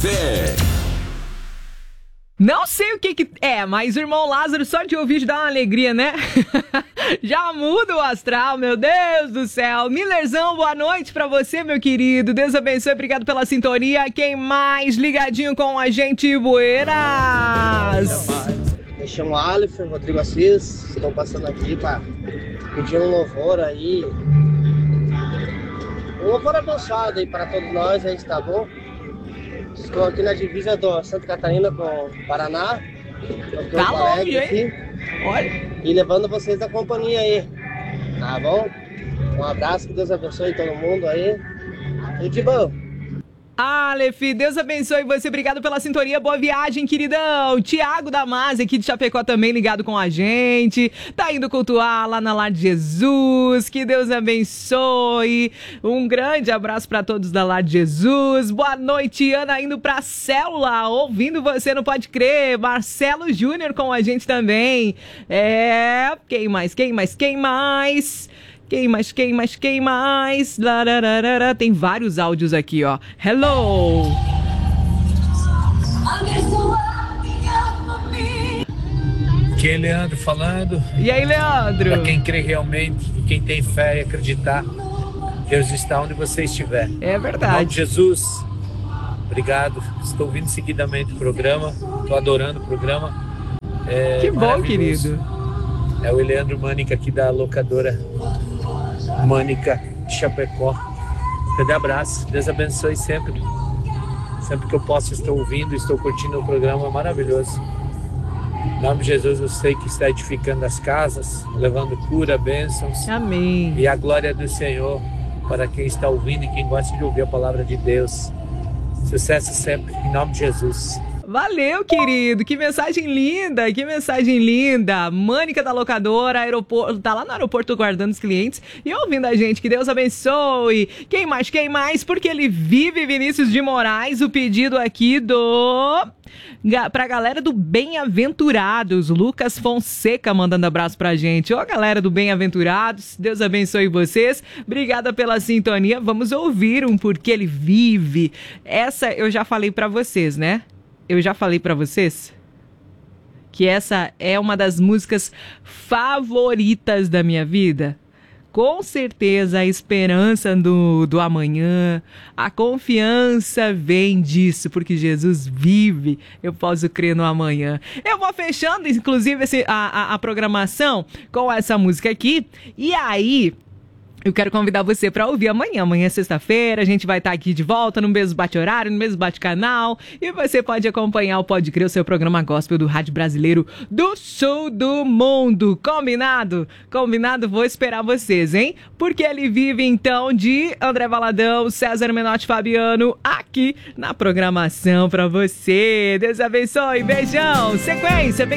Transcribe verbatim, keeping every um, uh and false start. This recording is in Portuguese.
fé. Não sei o que que é, mas o irmão Lázaro só de ouvir dá uma alegria, né? Já muda o astral, meu Deus do céu. Millerzão, boa noite pra você, meu querido. Deus abençoe, obrigado pela sintonia. Quem mais ligadinho com a gente, Bueiras? Me chamo Aleph, Rodrigo Assis. Estou passando aqui para pedir um louvor aí. Um louvor abençoado aí para todos nós, aí, tá bom? Estou aqui na divisa do Santa Catarina com o Paraná. Tá longe, hein? Olha. E levando vocês da companhia aí. Tá bom? Um abraço, que Deus abençoe todo mundo aí. Tudo de bom. Aleph, Deus abençoe você, obrigado pela sintonia, boa viagem, queridão. Tiago Damasio aqui de Chapecó também ligado com a gente, tá indo cultuar lá na Lar de Jesus, que Deus abençoe. Um grande abraço pra todos da Lar de Jesus. Boa noite, Ana, indo pra célula, ouvindo você, não pode crer. Marcelo Júnior com a gente também. É, quem mais, quem mais, quem mais? Quem mais, quem mais, quem mais? Lararara. Tem vários áudios aqui, ó. Hello! Aqui é Leandro falando. E aí, Leandro? Pra quem crê realmente, quem tem fé e acreditar, Deus está onde você estiver. É verdade. Em nome de Jesus, obrigado. Estou ouvindo seguidamente o programa, estou adorando o programa. É que bom, querido. É o Leandro Mânica aqui da locadora Mânica de Chapecó. Grande abraço, Deus abençoe sempre. Sempre que eu posso, estou ouvindo, estou curtindo o programa maravilhoso. Em nome de Jesus, eu sei que está edificando as casas, levando cura, bênçãos. Amém. E a glória do Senhor para quem está ouvindo e quem gosta de ouvir a palavra de Deus. Sucesso sempre, em nome de Jesus. Valeu, querido, que mensagem linda, que mensagem linda. Mânica da locadora, aeroporto, tá lá no aeroporto guardando os clientes e ouvindo a gente, que Deus abençoe. Quem mais, quem mais? Porque ele vive, Vinícius de Moraes, o pedido aqui do... pra galera do Bem-Aventurados, Lucas Fonseca mandando abraço pra gente. Ô, galera do Bem-Aventurados, Deus abençoe vocês. Obrigada pela sintonia. Vamos ouvir um Porque Ele Vive. Essa eu já falei pra vocês, né? Eu já falei pra vocês que essa é uma das músicas favoritas da minha vida. Com certeza a esperança do, do amanhã, a confiança vem disso, porque Jesus vive, eu posso crer no amanhã. Eu vou fechando, inclusive, esse, a, a, a programação com essa música aqui, e aí... eu quero convidar você para ouvir amanhã. Amanhã é sexta-feira, a gente vai estar aqui de volta no mesmo bate-horário, no mesmo bate-canal. E você pode acompanhar o Pode Crer, o seu programa gospel do Rádio Brasileiro do Sul do Mundo. Combinado? Combinado? Vou esperar vocês, hein? Porque Ele Vive, então, de André Valadão, César Menotti Fabiano, aqui na programação para você. Deus abençoe. Beijão. Sequência.